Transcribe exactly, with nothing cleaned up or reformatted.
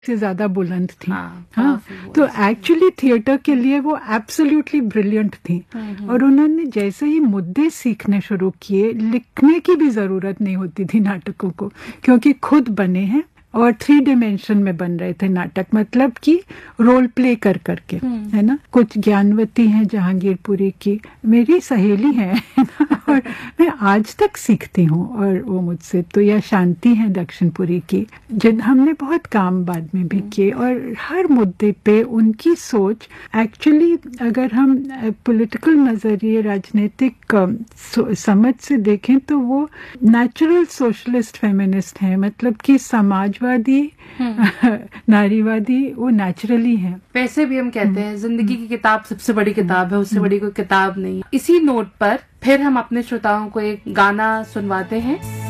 से ज्यादा बुलंद थी। हाँ, हाँ, तो एक्चुअली थिएटर के लिए वो एब्सोल्युटली ब्रिलियंट थी। और उन्होंने जैसे ही मुद्दे सीखने शुरू किए, लिखने की भी जरूरत नहीं होती थी नाटकों को, क्योंकि खुद बने हैं और थ्री डिमेंशन में बन रहे थे नाटक, मतलब कि रोल प्ले कर करके, है ना। कुछ ज्ञानवती हैं जहांगीरपुरी की, मेरी सहेली है और मैं आज तक सीखती हूँ, और वो मुझसे तो, या शांति है दक्षिणपुरी की, जिन हमने बहुत काम बाद में भी किए। और हर मुद्दे पे उनकी सोच, एक्चुअली अगर हम पॉलिटिकल नजरिए, राजनीतिक समझ से देखें तो वो नेचुरल सोशलिस्ट फेमिनिस्ट हैं, मतलब कि समाज वादी नारीवादी, वो नेचुरली है। वैसे भी हम कहते हैं जिंदगी की किताब सबसे बड़ी किताब है, उससे बड़ी कोई किताब नहीं। इसी नोट पर फिर हम अपने श्रोताओं को एक गाना सुनवाते हैं।